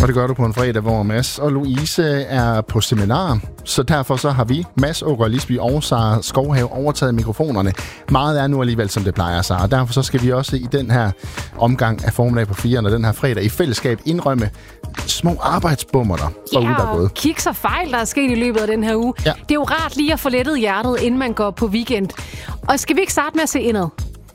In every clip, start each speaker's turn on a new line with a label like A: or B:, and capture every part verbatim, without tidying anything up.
A: Og det gør du på en fredag, hvor Mads og Louise er på seminar. Så derfor så har vi, Mads Ågaard Lisby og Sara Skovhave, overtaget mikrofonerne. Meget er nu alligevel, som det plejer sig. Og derfor så skal vi også i den her omgang af Formiddag på fire, og den her fredag i fællesskab indrømme små arbejdsbummer der for ugen, der er gået.
B: Kiks og fejl, der er sket i løbet af den her uge.
A: Ja.
B: Det er jo rart lige at få lettet hjertet, inden man går på weekend. Og skal vi ikke starte med at se indad?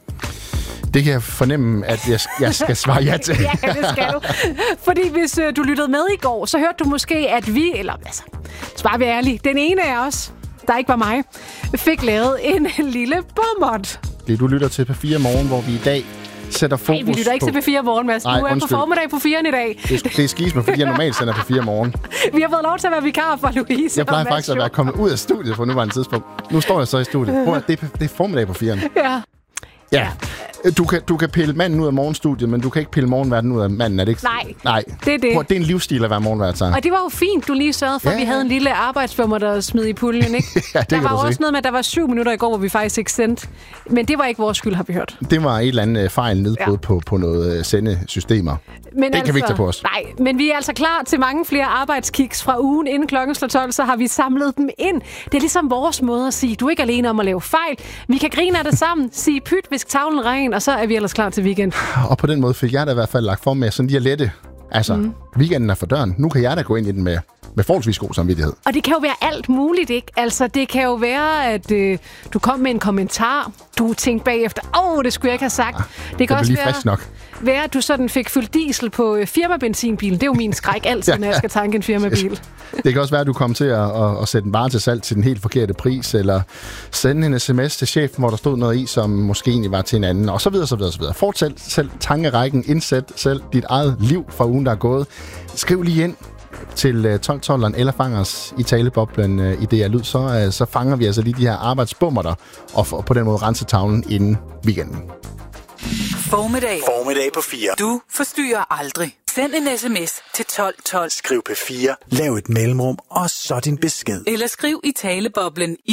A: Det kan jeg fornemme, at jeg, jeg skal svare ja til.
B: Ja, det skal du. Fordi hvis øh, du lyttede med i går, så hørte du måske, at vi, eller altså, så bare vi ærlige, den ene af os, der ikke var mig, fik lavet en lille bummert.
A: Det du lytter til P fire Morgen, hvor vi i dag sætter fokus på...
B: Nej, vi lytter ikke
A: på...
B: til P fire Morgen, Mads. Nu er jeg på formiddag på firen i dag.
A: Det er, det er skisme, fordi jeg normalt sender P fire Morgen.
B: Vi har fået lov til at være vikar for Louise.
A: Jeg plejer faktisk at være kommet ud af studiet på nuværende tidspunkt. Nu står jeg så i studiet. Prøv, det, er, det er formiddag på firen.
B: Ja.
A: Ja. Du kan, du kan pille manden ud af morgenstudiet, men du kan ikke pille morgenverden ud af manden, er det ikke?
B: Nej,
A: Nej.
B: det er det.
A: Prøv, det er en livsstil at være morgenvært, så.
B: Og det var jo fint, du lige sørgede for, ja, at vi havde en lille arbejdsbummer, der smed i puljen, ikke?
A: Ja, det
B: der var
A: også
B: også noget med, at der var syv minutter i går, hvor vi faktisk ikke sendte. Men det var ikke vores skyld, har vi hørt.
A: Det var et eller andet fejl nedbrud, ja, på, på noget sendesystemer.
B: Men
A: det
B: altså,
A: kan vi ikke tage på os.
B: Nej, men vi er altså klar til mange flere arbejdskiks fra ugen. Inden klokken slår tolv, så har vi samlet dem ind. Det er ligesom vores måde at sige, du er ikke alene om at lave fejl. Vi kan grine af det sammen, sige pyt, visk tavlen ren, og så er vi ellers klar til weekend.
A: Og på den måde fik jeg da i hvert fald lagt for med sådan lige at lette. Altså, mm. weekenden er for døren. Nu kan jeg da gå ind i den med, med forholdsvis god samvittighed.
B: Og det kan jo være alt muligt, ikke? Altså, det kan jo være, at øh, du kom med en kommentar, du tænkte bagefter, åh, oh, det skulle jeg ikke have sagt. Ja, det kan
A: det
B: også
A: lige
B: være,
A: nok.
B: være, at du sådan fik fyldt diesel på øh, firmabenzinbilen. Det er jo min skræk altid, når jeg skal tanke en firmabil.
A: Det kan også være, at du kom til at, at, at sætte en vare til salg til den helt forkerte pris, eller sende en sms til chefen, hvor der stod noget i, som måske egentlig var til en anden, og så videre, så videre, så videre. Fortsæt selv tankerækken, indsæt selv dit eget liv fra ugen, der er gået. Skriv lige ind til tolv tolv eller fang os i taleboblen i D R Lyd, så, så fanger vi altså lige de her arbejdsbummer der, og for, på den måde rense tavlen inden weekenden.
C: Formiddag.
D: Formiddag på fire.
C: Du forstyrrer aldrig. Send en sms til tolv tolv.
D: Skriv P fire, lav et mellemrum, og så din besked.
C: Eller skriv i taleboblen